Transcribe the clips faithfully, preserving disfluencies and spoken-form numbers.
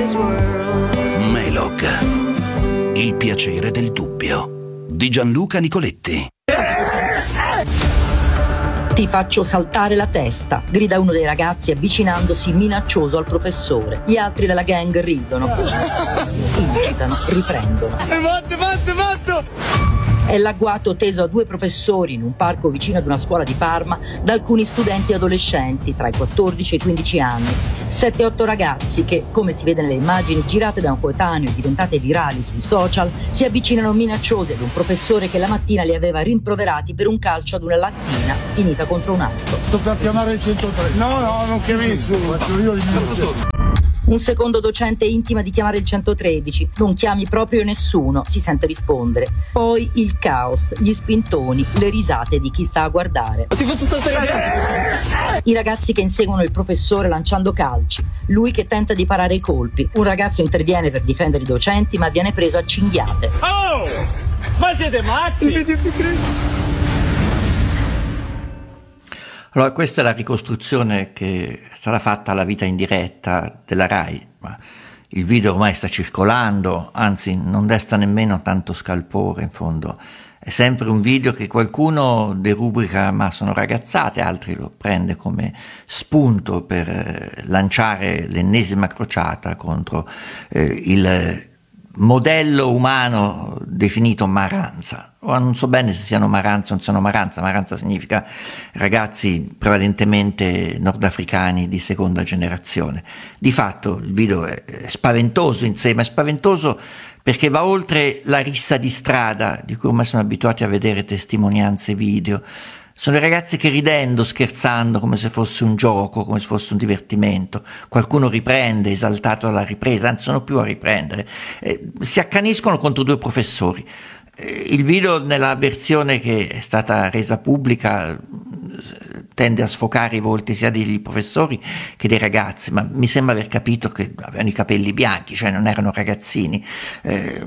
his world. Melog, il piacere del dubbio, di Gianluca Nicoletti. Ti faccio saltare la testa, grida uno dei ragazzi avvicinandosi minaccioso al professore. Gli altri della gang ridono, incitano, riprendono. Fatto, fatto, fatto! È l'agguato teso a due professori in un parco vicino ad una scuola di Parma da alcuni studenti adolescenti tra i quattordici e i quindici anni. sette otto ragazzi che, come si vede nelle immagini girate da un coetaneo e diventate virali sui social, si avvicinano minacciosi ad un professore che la mattina li aveva rimproverati per un calcio ad una lattina finita contro un altro. Sto per chiamare il centotré. No, no, non capisco. Faccio io l'imitazione. Un secondo docente intima di chiamare il centotredici. Non chiami proprio nessuno, si sente rispondere. Poi il caos, gli spintoni, le risate di chi sta a guardare. Ti faccio saltare. I ragazzi che inseguono il professore lanciando calci. Lui che tenta di parare i colpi. Un ragazzo interviene per difendere i docenti ma viene preso a cinghiate. Oh! Ma siete matti? Allora, questa è la ricostruzione che sarà fatta alla vita in diretta della Rai, ma il video ormai sta circolando, anzi non desta nemmeno tanto scalpore in fondo. È sempre un video che qualcuno derubrica ma sono ragazzate, altri lo prende come spunto per lanciare l'ennesima crociata contro eh, il modello umano definito Maranza. Ora non so bene se siano Maranza o non siano Maranza. Maranza significa ragazzi prevalentemente nordafricani di seconda generazione. Di fatto il video è spaventoso in sé, ma è spaventoso perché va oltre la rissa di strada di cui ormai sono abituati a vedere testimonianze video. Sono i ragazzi che ridendo, scherzando, come se fosse un gioco, come se fosse un divertimento. Qualcuno riprende, esaltato dalla ripresa, anzi sono più a riprendere. Eh, si accaniscono contro due professori. Eh, il video nella versione che è stata resa pubblica tende a sfocare i volti sia degli professori che dei ragazzi, ma mi sembra aver capito che avevano i capelli bianchi, cioè non erano ragazzini. Eh,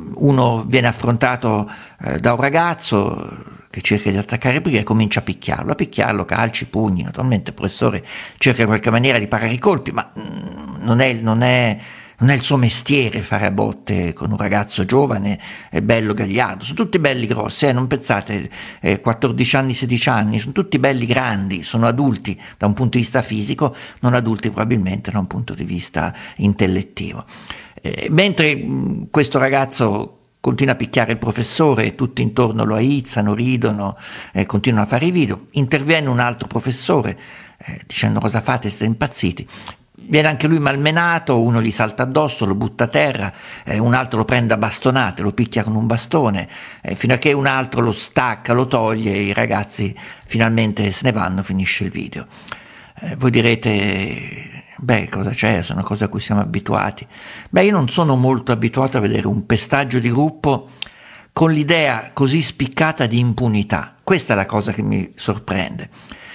uno viene affrontato eh, da un ragazzo che cerca di attaccare prima e comincia a picchiarlo, a picchiarlo, calci, pugni. Naturalmente il professore cerca in qualche maniera di parare i colpi, ma mm, non è, non è, non è il suo mestiere fare a botte con un ragazzo giovane e bello gagliardo. Sono tutti belli grossi, eh? Non pensate, eh, quattordici anni, sedici anni, sono tutti belli grandi, sono adulti da un punto di vista fisico, non adulti probabilmente da un punto di vista intellettivo. Eh, mentre mh, questo ragazzo continua a picchiare il professore e tutti intorno lo aizzano, ridono, eh, continuano a fare i video. Interviene un altro professore eh, dicendo: cosa fate, siete impazziti? Viene anche lui malmenato, uno gli salta addosso, lo butta a terra, eh, un altro lo prende a bastonate, lo picchia con un bastone, eh, fino a che un altro lo stacca, lo toglie e i ragazzi finalmente se ne vanno, finisce il video. Eh, voi direte: beh, cosa c'è? Sono cose a cui siamo abituati. Beh, io non sono molto abituato a vedere un pestaggio di gruppo con l'idea così spiccata di impunità. Questa è la cosa che mi sorprende.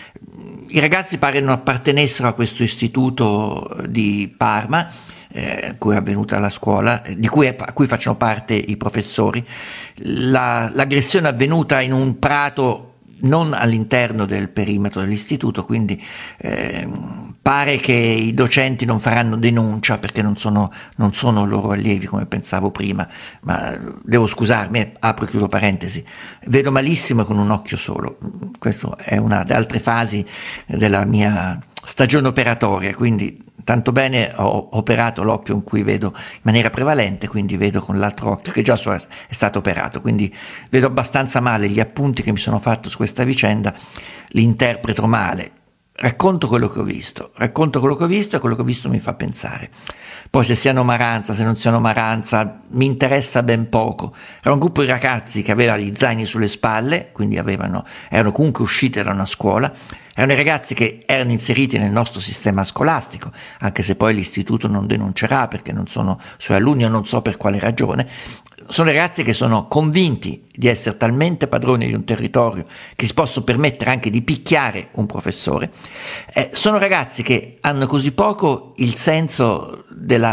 I ragazzi pare non appartenessero a questo istituto di Parma, eh, a cui è avvenuta la scuola, di cui, è, a cui facciano parte i professori. La, l'aggressione è avvenuta in un prato non all'interno del perimetro dell'istituto, quindi eh, pare che i docenti non faranno denuncia perché non sono, non sono loro allievi come pensavo prima, ma devo scusarmi, apro e chiuso parentesi, vedo malissimo con un occhio solo. Questa è una delle altre fasi della mia stagione operatoria, quindi tanto bene ho operato l'occhio in cui vedo in maniera prevalente, quindi vedo con l'altro occhio che già è stato operato, quindi vedo abbastanza male gli appunti che mi sono fatto su questa vicenda, li interpreto male. Racconto quello che ho visto, racconto quello che ho visto e quello che ho visto mi fa pensare. Poi se siano Maranza, se non siano Maranza, mi interessa ben poco. Era un gruppo di ragazzi che aveva gli zaini sulle spalle, quindi avevano, erano comunque usciti da una scuola, erano i ragazzi che erano inseriti nel nostro sistema scolastico, anche se poi l'istituto non denuncerà perché non sono suoi alunni o non so per quale ragione. Sono ragazzi che sono convinti di essere talmente padroni di un territorio che si possono permettere anche di picchiare un professore. Eh, sono ragazzi che hanno così poco il senso della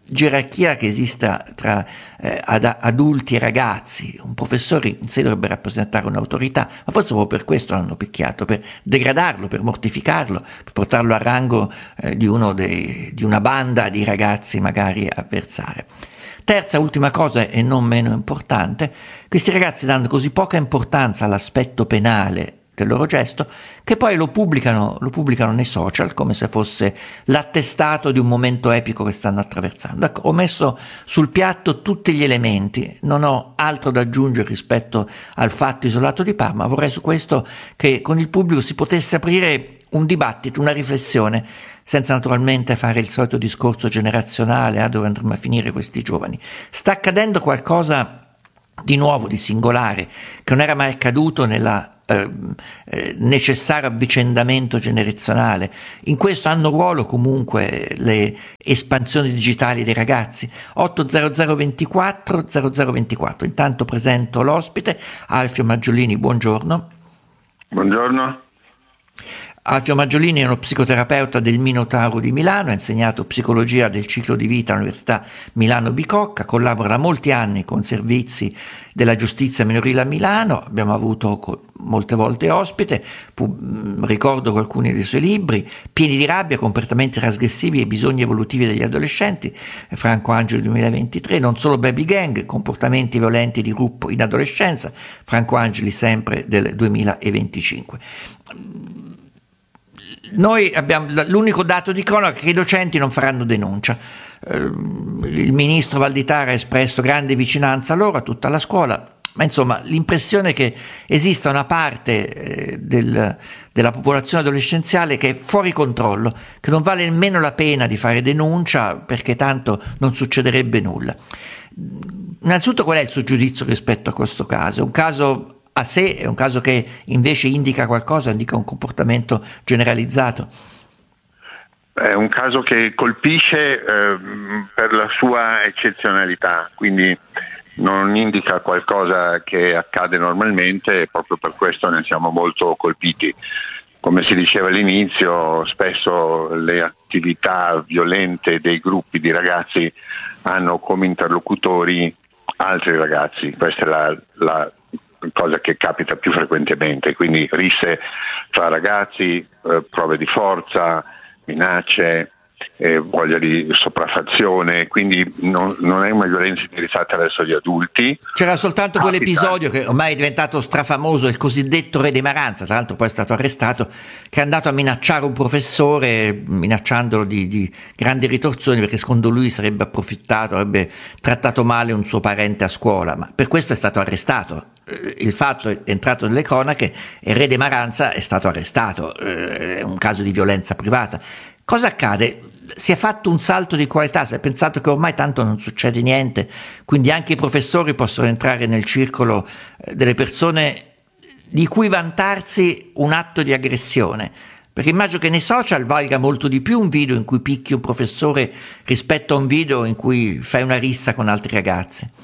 gerarchia che esista tra eh, ad, adulti e ragazzi. Un professore in sé dovrebbe rappresentare un'autorità, ma forse proprio per questo l'hanno picchiato, per degradarlo, per mortificarlo, per portarlo a rango eh, di, uno dei, di una banda di ragazzi magari avversari. Terza, ultima cosa e non meno importante, questi ragazzi danno così poca importanza all'aspetto penale del loro gesto, che poi lo pubblicano, lo pubblicano nei social come se fosse l'attestato di un momento epico che stanno attraversando. Ecco, ho messo sul piatto tutti gli elementi, non ho altro da aggiungere rispetto al fatto isolato di Parma. Vorrei su questo che con il pubblico si potesse aprire un dibattito, una riflessione, senza naturalmente fare il solito discorso generazionale, a dove andremo a finire questi giovani. Sta accadendo qualcosa di nuovo, di singolare, che non era mai accaduto nella Eh, eh, necessario avvicendamento generazionale. In questo hanno ruolo comunque le espansioni digitali dei ragazzi. otto zero zero ventiquattro zero zero ventiquattro. Intanto presento l'ospite, Alfio Maggiolini, buongiorno. Buongiorno. Alfio Maggiolini è uno psicoterapeuta del Minotauro di Milano, ha insegnato psicologia del ciclo di vita all'Università Milano Bicocca, collabora da molti anni con servizi della giustizia minorile a Milano, abbiamo avuto molte volte ospite, pu- ricordo alcuni dei suoi libri, Pieni di rabbia, comportamenti trasgressivi e bisogni evolutivi degli adolescenti, Franco Angeli duemilaventitré, non solo Baby Gang, comportamenti violenti di gruppo in adolescenza, Franco Angeli sempre del duemilaventicinque. Noi abbiamo l'unico dato di cronaca che i docenti non faranno denuncia. Il ministro Valditara ha espresso grande vicinanza a loro, a tutta la scuola, ma insomma l'impressione è che esista una parte del, della popolazione adolescenziale che è fuori controllo, che non vale nemmeno la pena di fare denuncia perché tanto non succederebbe nulla. Innanzitutto, qual è il suo giudizio rispetto a questo caso? È un caso a sé, è un caso che invece indica qualcosa, indica un comportamento generalizzato? È un caso che colpisce eh, per la sua eccezionalità, quindi non indica qualcosa che accade normalmente e proprio per questo ne siamo molto colpiti. Come si diceva all'inizio, spesso le attività violente dei gruppi di ragazzi hanno come interlocutori altri ragazzi, questa è la, la cosa che capita più frequentemente, quindi risse fra ragazzi, eh, prove di forza, minacce, eh, voglia di sopraffazione, quindi non, non è una violenza indirizzata verso gli adulti. C'era soltanto Capita. Quell'episodio che ormai è diventato strafamoso, il cosiddetto re di Maranza, tra l'altro poi è stato arrestato, che è andato a minacciare un professore, minacciandolo di, di grandi ritorsioni perché secondo lui sarebbe approfittato, avrebbe trattato male un suo parente a scuola, ma per questo è stato arrestato. Il fatto è entrato nelle cronache e il re di Maranza è stato arrestato, è un caso di violenza privata. Cosa accade? Si è fatto un salto di qualità, si è pensato che ormai tanto non succede niente, quindi anche i professori possono entrare nel circolo delle persone di cui vantarsi un atto di aggressione. Perché immagino che nei social valga molto di più un video in cui picchi un professore rispetto a un video in cui fai una rissa con altri ragazzi.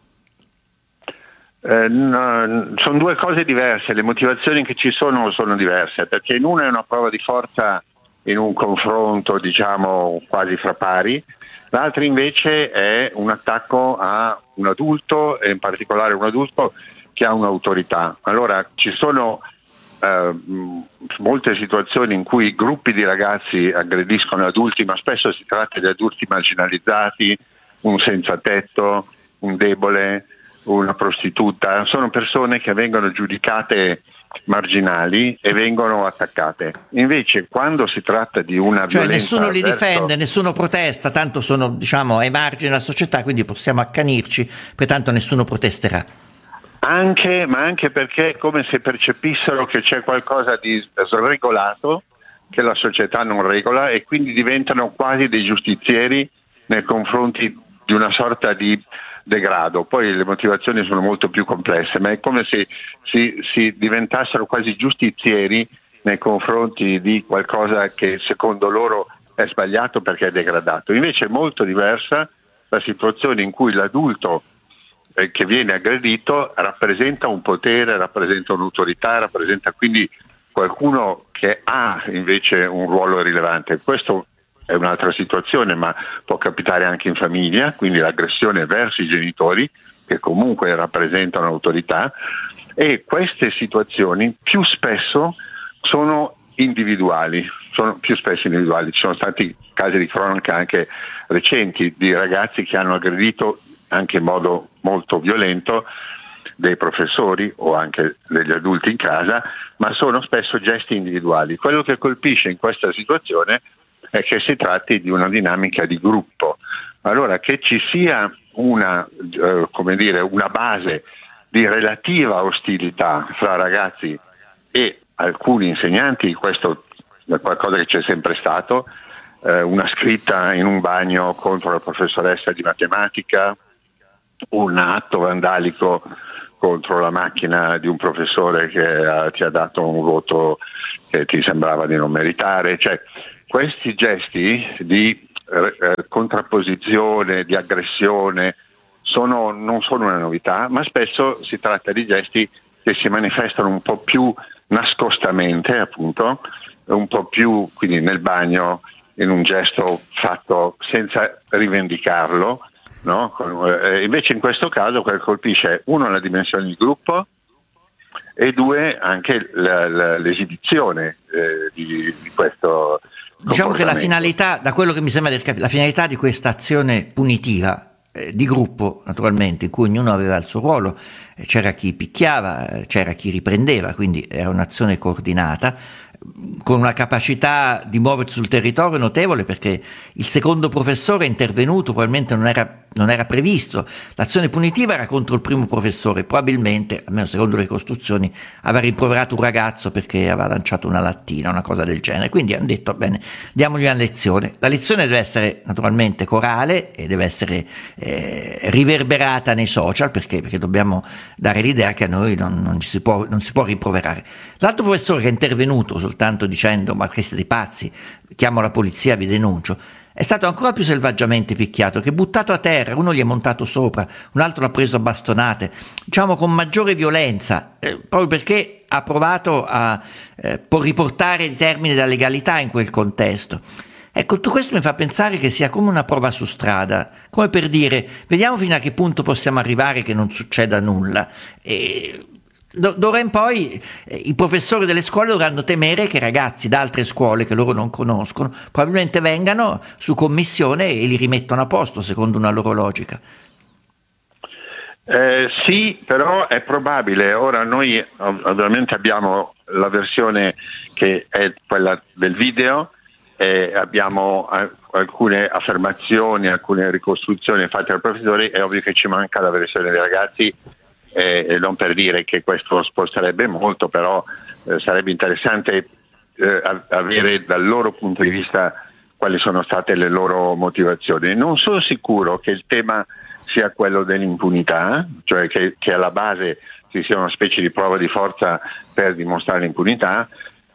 Eh, no, sono due cose diverse, le motivazioni che ci sono sono diverse, perché in una è una prova di forza in un confronto diciamo quasi fra pari, l'altra invece è un attacco a un adulto e in particolare un adulto che ha un'autorità. Allora ci sono eh, molte situazioni in cui gruppi di ragazzi aggrediscono adulti, ma spesso si tratta di adulti marginalizzati, un senza tetto, un debole, una prostituta, sono persone che vengono giudicate marginali e vengono attaccate. Invece quando si tratta di una cioè violenza nessuno li verso... difende, nessuno protesta, tanto sono diciamo ai margini della società, quindi possiamo accanirci, pertanto nessuno protesterà. Anche, ma anche perché è come se percepissero che c'è qualcosa di sregolato che la società non regola e quindi diventano quasi dei giustizieri nei confronti di una sorta di degrado. Poi le motivazioni sono molto più complesse, ma è come se si, si diventassero quasi giustizieri nei confronti di qualcosa che secondo loro è sbagliato perché è degradato. Invece è molto diversa la situazione in cui l'adulto eh, che viene aggredito rappresenta un potere, rappresenta un'autorità, rappresenta quindi qualcuno che ha invece un ruolo rilevante. Questo è un'altra situazione, ma può capitare anche in famiglia, quindi l'aggressione verso i genitori, che comunque rappresentano autorità, e queste situazioni più spesso sono individuali, sono più spesso individuali. Ci sono stati casi di cronaca anche recenti di ragazzi che hanno aggredito anche in modo molto violento dei professori o anche degli adulti in casa, ma sono spesso gesti individuali. Quello che colpisce in questa situazione è che si tratti di una dinamica di gruppo. Allora, che ci sia una, eh, come dire, una base di relativa ostilità fra ragazzi e alcuni insegnanti, questo è qualcosa che c'è sempre stato, eh, una scritta in un bagno contro la professoressa di matematica, un atto vandalico contro la macchina di un professore che eh, ti ha dato un voto che ti sembrava di non meritare, cioè questi gesti di eh, contrapposizione, di aggressione sono, non sono una novità, ma spesso si tratta di gesti che si manifestano un po' più nascostamente, appunto, un po' più quindi nel bagno, in un gesto fatto senza rivendicarlo, no? Eh, invece in questo caso quel colpisce uno la dimensione di gruppo e due anche la, la, l'esibizione eh, di, di questo. Diciamo che la finalità, da quello che mi sembra di capire, la finalità di questa azione punitiva eh, di gruppo, naturalmente, in cui ognuno aveva il suo ruolo, eh, c'era chi picchiava, eh, c'era chi riprendeva, quindi era un'azione coordinata, con una capacità di muoversi sul territorio notevole, perché il secondo professore è intervenuto, probabilmente non era, non era previsto, l'azione punitiva era contro il primo professore, probabilmente, almeno secondo le ricostruzioni, aveva rimproverato un ragazzo perché aveva lanciato una lattina, una cosa del genere, quindi hanno detto bene, diamogli una lezione. La lezione deve essere naturalmente corale e deve essere eh, riverberata nei social, perché, perché dobbiamo dare l'idea che a noi non, non, ci si può, non si può rimproverare. L'altro professore che è intervenuto soltanto dicendo ma che siete dei pazzi, chiamo la polizia, vi denuncio, è stato ancora più selvaggiamente picchiato, che buttato a terra, uno gli è montato sopra, un altro l'ha preso a bastonate, diciamo con maggiore violenza, eh, proprio perché ha provato a eh, riportare i termini della legalità in quel contesto. Ecco, tutto questo mi fa pensare che sia come una prova su strada, come per dire, vediamo fino a che punto possiamo arrivare che non succeda nulla. E d'ora in poi eh, i professori delle scuole dovranno temere che ragazzi da altre scuole che loro non conoscono probabilmente vengano su commissione e li rimettono a posto secondo una loro logica. Eh, sì, però è probabile. Ora noi ovviamente abbiamo la versione che è quella del video, eh, abbiamo a- alcune affermazioni, alcune ricostruzioni fatte dal professore, è ovvio che ci manca la versione dei ragazzi. Eh, non per dire che questo sposterebbe molto, però eh, sarebbe interessante eh, avere dal loro punto di vista quali sono state le loro motivazioni. Non sono sicuro che il tema sia quello dell'impunità, cioè che, che alla base ci sia una specie di prova di forza per dimostrare l'impunità.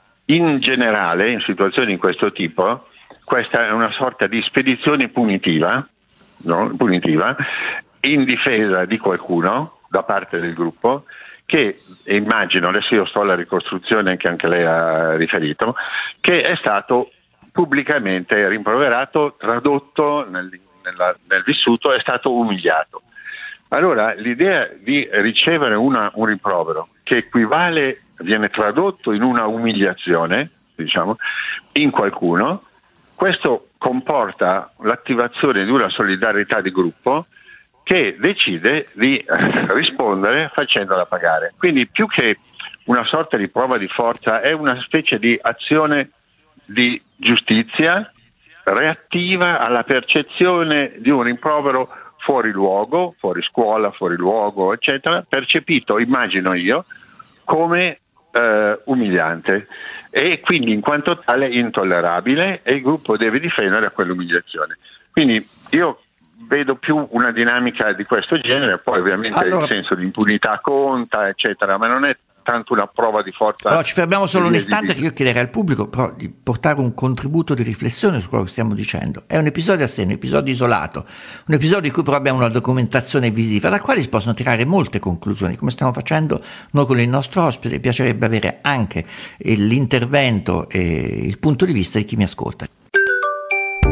In generale, in situazioni di questo tipo, questa è una sorta di spedizione punitiva, no? punitiva in difesa di qualcuno da parte del gruppo che, immagino, adesso io sto alla ricostruzione che anche lei ha riferito, che è stato pubblicamente rimproverato, tradotto nel, nella, nel vissuto, è stato umiliato. Allora l'idea di ricevere una, un rimprovero che equivale, viene tradotto in una umiliazione, diciamo, in qualcuno, questo comporta l'attivazione di una solidarietà di gruppo che decide di rispondere facendola pagare. Quindi più che una sorta di prova di forza è una specie di azione di giustizia reattiva alla percezione di un rimprovero fuori luogo, fuori scuola, fuori luogo, eccetera, percepito, immagino io, come eh, umiliante e quindi in quanto tale intollerabile, e il gruppo deve difendere quell'umiliazione. Quindi io vedo più una dinamica di questo genere, poi ovviamente allora, il senso di impunità conta, eccetera, ma non è tanto una prova di forza. Allora ci fermiamo solo un istante, che io chiederei al pubblico però di portare un contributo di riflessione su quello che stiamo dicendo. È un episodio a sé, un episodio isolato, un episodio di cui però abbiamo una documentazione visiva, da quale si possono tirare molte conclusioni, come stiamo facendo noi con il nostro ospite. Mi piacerebbe avere anche l'intervento e il punto di vista di chi mi ascolta.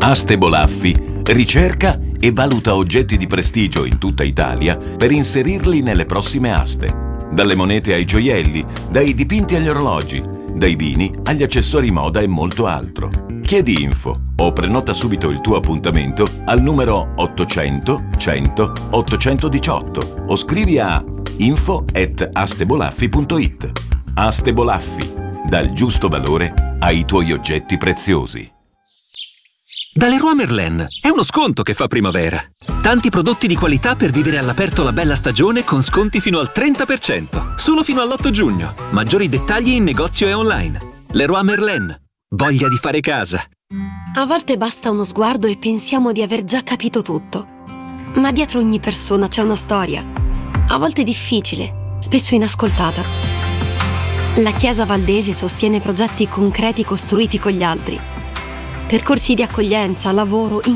Aste Bolaffi ricerca e valuta oggetti di prestigio in tutta Italia per inserirli nelle prossime aste. Dalle monete ai gioielli, dai dipinti agli orologi, dai vini agli accessori moda e molto altro. Chiedi info o prenota subito il tuo appuntamento al numero ottocento cento ottocentodiciotto o scrivi a info at astebolaffi punto it. Aste Bolaffi, dal giusto valore ai tuoi oggetti preziosi. Da Leroy Merlin è uno sconto che fa primavera. Tanti prodotti di qualità per vivere all'aperto la bella stagione con sconti fino al trenta per cento. Solo fino all'otto giugno. Maggiori dettagli in negozio e online. Leroy Merlin. Voglia di fare casa. A volte basta uno sguardo e pensiamo di aver già capito tutto. Ma dietro ogni persona c'è una storia. A volte difficile, spesso inascoltata. La Chiesa Valdese sostiene progetti concreti costruiti con gli altri. Percorsi di accoglienza, lavoro,